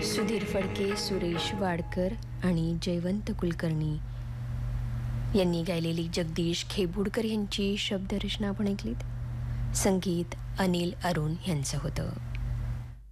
सुधीर फडके, सुरेश वाडकर आणि जयवंत कुलकर्णी यांनी गायलेली जगदीश खेबुडकर यांची शब्दरचना आपण ऐकलीत. संगीत अनिल अरुण यांचं होतं.